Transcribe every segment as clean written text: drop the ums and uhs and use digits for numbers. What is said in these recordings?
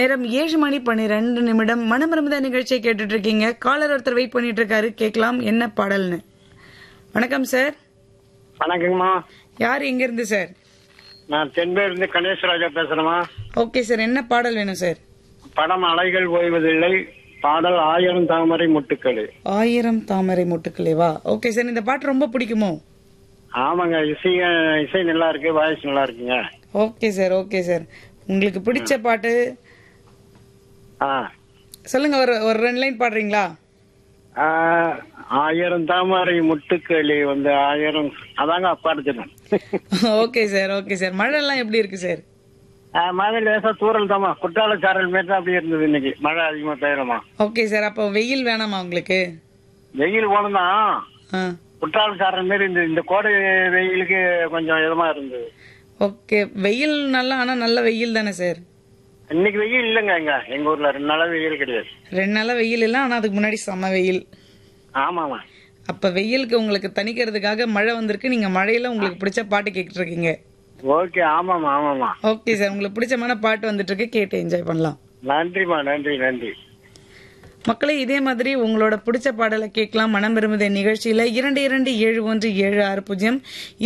நேரம் 7:12 மனமிருந்த நிகழ்ச்சியை கேட்டுட்டு இருக்கீங்க. காலர் ஒருத்தர் வெயிட் பண்ணிட்டு இருக்காரு, கேட்கலாம் என்ன பாடல்னு. வணக்கம் சார். வணக்கங்கம்மா. யார் எங்க இருந்து சார்? நான் தென்பேருந்து கணேசராஜா பேசுறேம்மா. ஓகே சார், என்ன பாடல் வேணும் சார்? படம் அலைகள் ஓய்வதில்லை, பாடல் 1000 தாமரை முட்டுக்கள். 1000 தாமரை முட்டுக்களேவா? ஓகே சார், இந்த பாட்டு ரொம்ப பிடிக்குமோ? ஆமாங்க, இசை நல்லா இருக்கு, வாய்ஸ் நல்லா இருக்குங்க. Okay sir, okay sir. உங்களுக்கு பிடிச்ச பாட்டு சொல்லுங்க, ஒரு 2 லைன் பாடுறீங்களா? 1000 தாமரை முட்டுக்களி 1000 அதாங்க பாடுறேன். Okay sir, okay sir. மழை எல்லாம் எப்படி இருக்கு சார்? மழை லேசா தூரல் தாமா, குற்றால சாரல் மாரி தான் அப்படியே இருந்தது. இன்னைக்கு மழை அதிகமா பெய்யறமா. ஓகே சார், அப்போ வெயில் வேணாமா உங்களுக்கு? வெயில் போனதான் குற்றால சாரல் மாரி இருந்தது. இந்த கோடை வெயிலுக்கு கொஞ்சம் இதமா இருந்தது. ஓகே, வெயில் நல்லா, ஆனா நல்ல வெயில் தானே சார்? இன்னைக்கு வெயில் இல்லங்க, எங்க ஊர்ல 2 நாளா வெயில் கிடையாது. 2 நாளா வெயில் இல்ல, ஆனா அதுக்கு முன்னாடி செம வெயில். ஆமாமா. அப்ப வெயிலுக்கு உங்களுக்கு தணிக்கிறதுக்காக மழை வந்திருக்கு, நீங்க மழையில உங்களுக்கு பிடிச்ச பாட்டு கேட்டு இருக்கீங்க. ஓகே, ஆமாமா ஆமாமா. ஓகே சார், உங்களுக்கு பிடிச்சமான பாட்டு வந்துட்டு இருக்கு, கேட்டு என்ஜாய் பண்ணலாம். நன்றிமா, நன்றி நன்றி. மக்களே, இதே மாதிரி உங்களோட பிடிச்ச பாடலை கேட்கலாம் மனம் விரும்புத நிகழ்ச்சியில 227170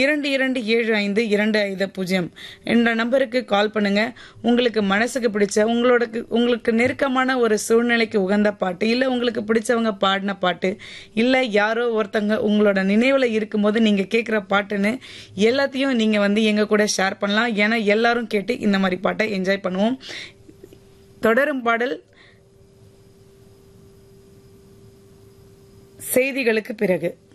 22752550 என்ற நம்பருக்கு கால் பண்ணுங்க. உங்களுக்கு மனசுக்கு பிடிச்ச உங்களுக்கு நெருக்கமான ஒரு சூழ்நிலைக்கு உகந்த பாட்டு, இல்ல உங்களுக்கு பிடிச்சவங்க பாடின பாட்டு, இல்ல யாரோ ஒருத்தங்க உங்களோட நினைவுல இருக்கும்போது நீங்க கேட்கிற பாட்டுன்னு எல்லாத்தையும் நீங்க எங்க கூட ஷேர் பண்ணலாம். ஏன்னா எல்லாரும் கேட்டு இந்த மாதிரி பாட்டை என்ஜாய் பண்ணுவோம். தொடரும் பாடல் செய்திகளுக்கு பிறகு.